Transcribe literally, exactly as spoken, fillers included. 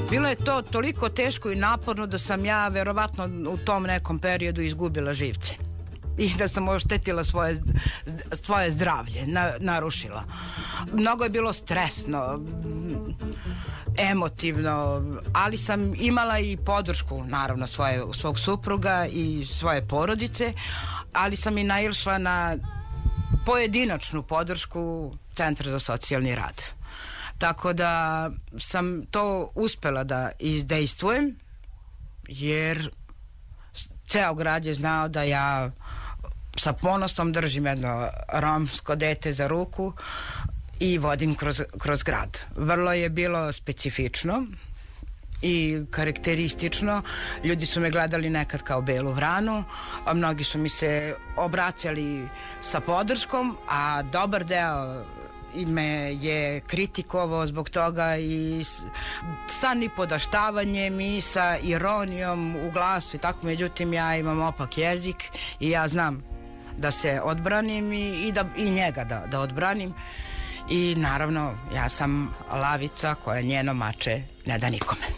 Bilo je to toliko teško i naporno da sam ja verovatno u tom nekom periodu izgubila živce i da sam oštetila svoje, svoje zdravlje, na, narušila. Mnogo je bilo stresno, emotivno, ali sam imala i podršku, naravno, svoje, svog supruga i svoje porodice, ali sam i naišla na pojedinačnu podršku Centra za socijalni rad. Tako da sam to uspela da izdejstvujem, jer ceo grad je znao da ja sa ponosom držim jedno romsko dete za ruku i vodim kroz, kroz grad. Vrlo je bilo specifično i karakteristično. Ljudi su me gledali nekad kao belu vranu, a mnogi su mi se obraćali sa podrškom, a dobar deo me je kritikovao zbog toga i sa nipodaštavanjem i sa ironijom u glasu i tako. Međutim, ja imam opak jezik i ja znam da se odbranim i, i, da, i njega da, da odbranim. I naravno, ja sam lavica koja njeno mače ne da nikome.